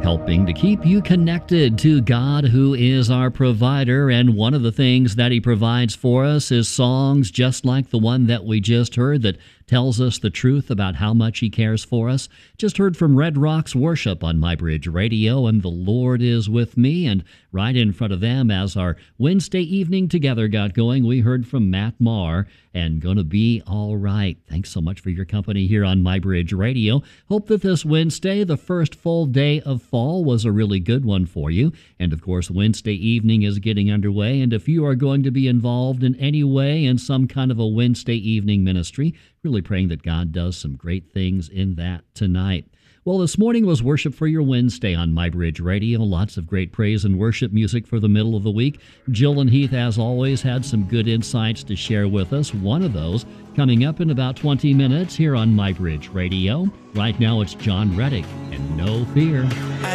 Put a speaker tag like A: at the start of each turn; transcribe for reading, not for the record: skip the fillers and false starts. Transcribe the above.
A: helping to keep you connected to God, who is our provider. And one of the things that he provides for us is songs just like the one that we just heard that tells us the truth about how much he cares for us. Just heard from Red Rocks Worship on MyBridge Radio, and The Lord Is With Me. And right in front of them, as our Wednesday evening together got going, we heard from Matt Maher and Gonna Be All Right. Thanks so much for your company here on MyBridge Radio. Hope that this Wednesday, the first full day of fall, was a really good one for you. And of course, Wednesday evening is getting underway. And if you are going to be involved in any way in some kind of a Wednesday evening ministry, really praying that God does some great things in that tonight. Well, this morning was Worship for Your Wednesday on MyBridge Radio. Lots of great praise and worship music for the middle of the week. Jill and Heath, as always, had some good insights to share with us. One of those coming up in about 20 minutes here on MyBridge Radio. Right now, it's John Reddick and No Fear.